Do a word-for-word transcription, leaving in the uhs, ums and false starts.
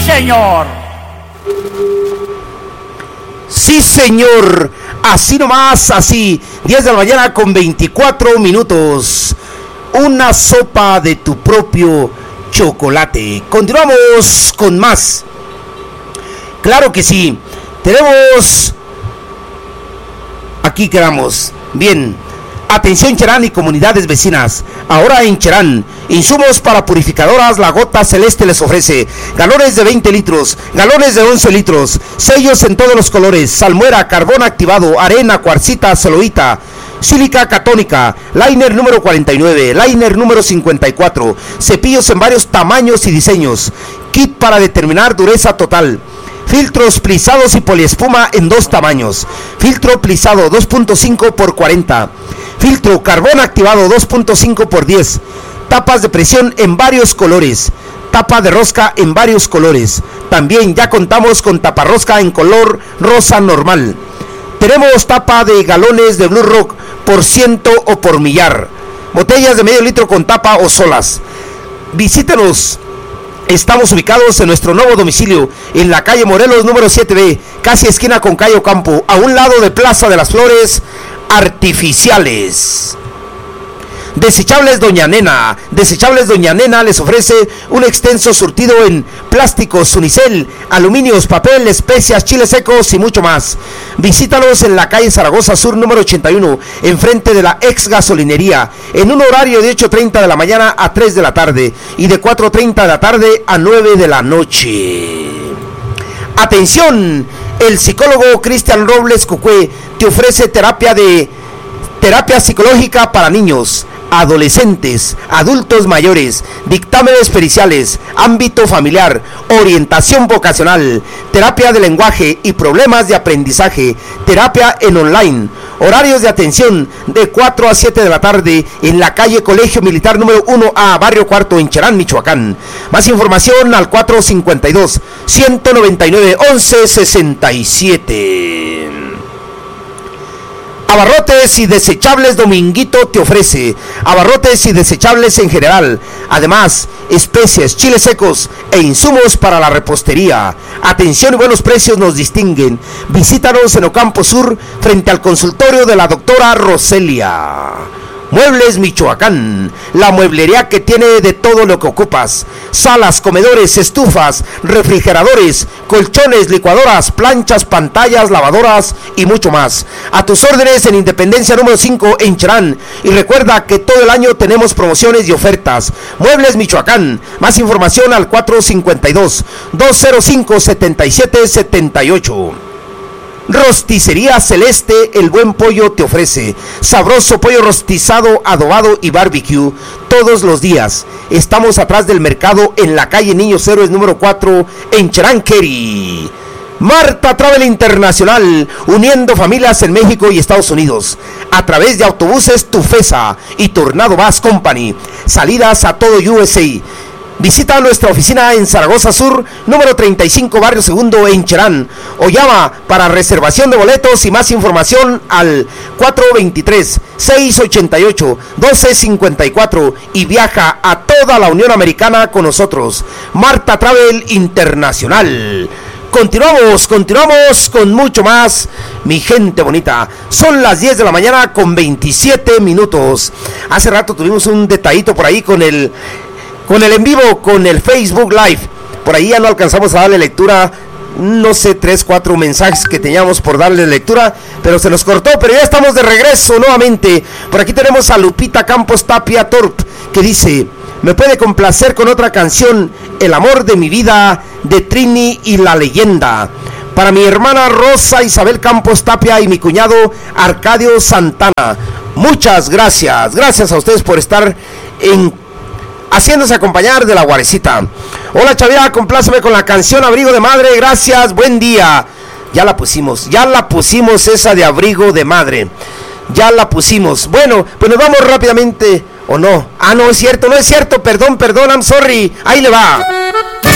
señor. Sí, señor. Así nomás, así. diez de la mañana con veinticuatro minutos. Una sopa de tu propio chocolate. Continuamos con más. Claro que sí. Tenemos... Aquí quedamos. Bien. Atención Cherán y comunidades vecinas. Ahora en Cherán, insumos para purificadoras La Gota Celeste les ofrece galones de veinte litros, galones de once litros, sellos en todos los colores, salmuera, carbón activado, arena, cuarcita, celuloita, sílica catónica, liner número cuarenta y nueve, liner número cincuenta y cuatro, cepillos en varios tamaños y diseños, kit para determinar dureza total, filtros plisados y poliespuma en dos tamaños, filtro plisado dos punto cinco por cuarenta, filtro carbón activado dos punto cinco por diez, tapas de presión en varios colores, tapa de rosca en varios colores. También ya contamos con taparrosca en color rosa normal. Tenemos tapa de galones de Blue Rock por ciento o por millar, botellas de medio litro con tapa o solas. Visítenos. Estamos ubicados en nuestro nuevo domicilio en la calle Morelos número siete B, casi esquina con calle Ocampo, a un lado de Plaza de las Flores Artificiales. Desechables Doña Nena. Desechables Doña Nena les ofrece un extenso surtido en plásticos, unicel, aluminios, papel, especias, chiles secos y mucho más. Visítalos en la calle Zaragoza Sur número ochenta y uno, enfrente de la ex gasolinería, en un horario de ocho treinta de la mañana a tres de la tarde y de cuatro treinta de la tarde a nueve de la noche. Atención, el psicólogo Cristian Robles Cucue te ofrece terapia de terapia psicológica para niños, adolescentes, adultos mayores, dictámenes periciales, ámbito familiar, orientación vocacional, terapia de lenguaje y problemas de aprendizaje, terapia en online, horarios de atención de cuatro a siete de la tarde en la calle Colegio Militar número uno A, Barrio Cuarto, en Cherán, Michoacán. Más información al cuatro cincuenta y dos, ciento noventa y nueve, once sesenta y siete. Abarrotes y desechables Dominguito te ofrece abarrotes y desechables en general, además especies, chiles secos e insumos para la repostería. Atención y buenos precios nos distinguen. Visítanos en Ocampo Sur frente al consultorio de la doctora Roselia. Muebles Michoacán, la mueblería que tiene de todo lo que ocupas: salas, comedores, estufas, refrigeradores, colchones, licuadoras, planchas, pantallas, lavadoras y mucho más. A tus órdenes en Independencia número cinco en Cherán. Y recuerda que todo el año tenemos promociones y ofertas. Muebles Michoacán, más información al cuatro cincuenta y dos, doscientos cinco, setenta y siete setenta y ocho. Rosticería Celeste, el buen pollo te ofrece sabroso pollo rostizado, adobado y barbecue todos los días. Estamos atrás del mercado en la calle Niños Héroes número cuatro en Cheranqueri. Marta Travel Internacional, uniendo familias en México y Estados Unidos a través de autobuses Tufesa y Tornado Bus Company. Salidas a todo U S A. Visita nuestra oficina en Zaragoza Sur, número treinta y cinco, Barrio Segundo, en Cherán, o llama para reservación de boletos y más información al cuatro veintitrés, seiscientos ochenta y ocho, doce cincuenta y cuatro y viaja a toda la Unión Americana con nosotros. Marta Travel Internacional. Continuamos, continuamos con mucho más, mi gente bonita. Son las diez de la mañana con veintisiete minutos. Hace rato tuvimos un detallito por ahí con el... Con el en vivo, con el Facebook Live. Por ahí ya no alcanzamos a darle lectura. No sé, tres, cuatro mensajes que teníamos por darle lectura, pero se nos cortó. Pero ya estamos de regreso nuevamente. Por aquí tenemos a Lupita Campos Tapia Torp, que dice: me puede complacer con otra canción, El amor de mi vida, de Trini y la leyenda. Para mi hermana Rosa Isabel Campos Tapia y mi cuñado Arcadio Santana. Muchas gracias. Gracias a ustedes por estar en haciéndose acompañar de la Guarecita. Hola Chavira, compláceme con la canción Abrigo de Madre. Gracias, buen día. Ya la pusimos, ya la pusimos esa de Abrigo de Madre. Ya la pusimos. Bueno, pues nos vamos rápidamente. ¿O no? Ah, no es cierto, no es cierto. Perdón, perdón, I'm sorry. Ahí le va.